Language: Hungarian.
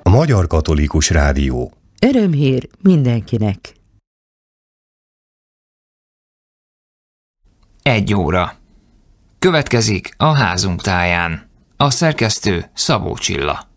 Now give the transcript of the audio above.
Magyar Katolikus Rádió. Örömhír mindenkinek. 1 óra. Következik a házunk táján. A szerkesztő Szabó Csilla.